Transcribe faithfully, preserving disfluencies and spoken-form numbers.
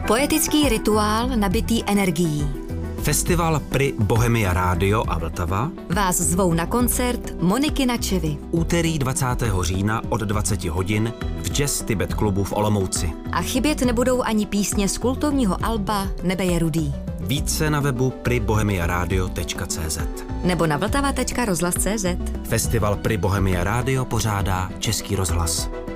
Poetický rituál nabitý energií. Festival Pri Bohemia Radio a Vltava Vás zvou na koncert Moniky Načevy. úterý dvacátého října od dvacet hodin v Jazz Tibet klubu v Olomouci. A chybět nebudou ani písně z kultovního alba Nebe je rudý. Více na webu pri bohemia radio tečka cé zet. Nebo na vltava tečka rozhlas tečka cé zet. Festival Pri Bohemia Radio pořádá Český rozhlas.